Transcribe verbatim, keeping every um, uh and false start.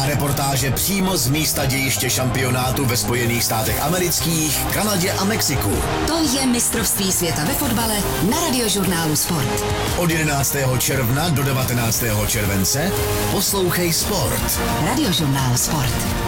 a reportáže přímo z místa dějiště šampionátu ve Spojených státech amerických, Kanadě a Mexiku. To je mistrovství světa ve fotbale na Radiožurnálu Sport. Od jedenáctého června do devatenáctého července poslouchej Sport. Radiožurnál Sport.